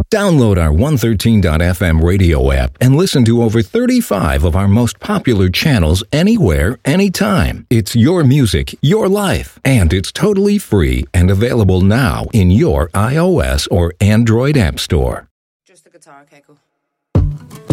Download our 113.fm radio app and listen to over 35 of our most popular channels anywhere, anytime. It's your music, your life, and it's totally free and available now in your iOS or Android app store. Just the guitar, okay, cool.